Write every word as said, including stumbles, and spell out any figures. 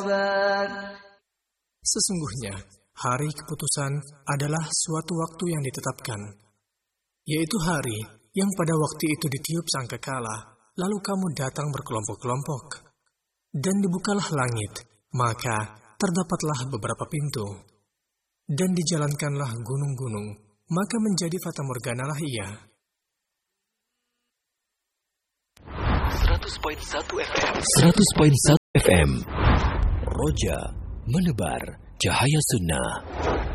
Sesungguhnya, hari keputusan adalah suatu waktu yang ditetapkan, yaitu hari yang pada waktu itu ditiup sangkakala, lalu kamu datang berkelompok-kelompok. Dan dibukalah langit, maka terdapatlah beberapa pintu. Dan dijalankanlah gunung-gunung, maka menjadi fatamorganalah ia. seratus koma satu F M seratus koma satu F M Roja menebar cahaya sunnah.